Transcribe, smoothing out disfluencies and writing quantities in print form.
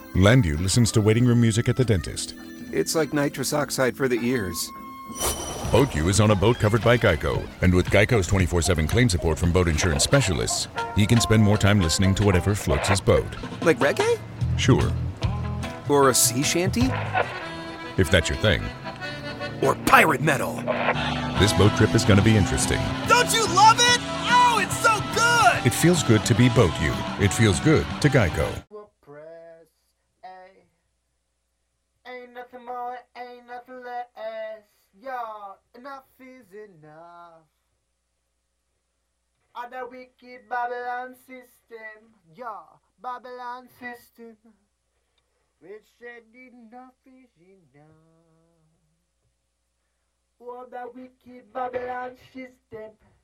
Landu listens to waiting room music at the dentist. It's like nitrous oxide for the ears. BoatU is on a boat covered by Geico, and with Geico's 24/7 claim support from boat insurance specialists, he can spend more time listening to whatever floats his boat. Like reggae? Sure, Or a sea shanty? if that's your thing. Or pirate metal? This boat trip is going to be interesting. Don't you love it? Oh, it's so good! It feels good to be BoatU. It feels good to Geico. Press A. Ain't nothing more, ain't nothing less. Y'all, enough is enough. On the wicked Babylon system, y'all, Babylon system. Which said enough is enough. Oh, the wicked Babylon system.